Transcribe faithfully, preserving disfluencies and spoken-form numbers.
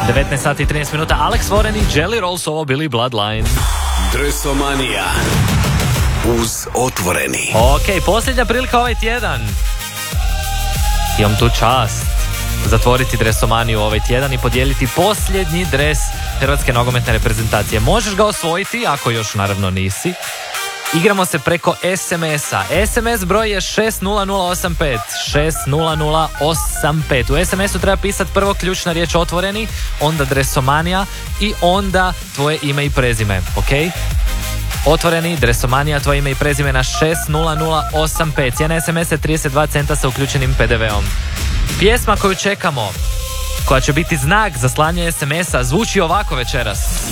devetnaest sati i trinaest minuta. Alex Warren i Jelly Roll su ovo bili Bloodline. Dresomanija uz Otvoreni. Ok, posljednja prilika ovaj tjedan. Imam tu čast zatvoriti Dresomaniju ovaj tjedan i podijeliti posljednji dres Hrvatske nogometne reprezentacije. Možeš ga osvojiti, ako još naravno nisi. Igramo se preko es em es-a. es em es broj je šest nula nula osam pet. šest nula nula osam pet. U es em esu treba pisati prvo ključna riječ Otvoreni, onda Dresomanija i onda tvoje ime i prezime, ok? Otvoreni, Dresomanija, tvoje ime i prezime na šest nula nula osam pet. Cijena es em es je trideset dva centa sa uključenim pe de veom. Pjesma koju čekamo, koja će biti znak za slanje es em es-a, zvuči ovako večeras.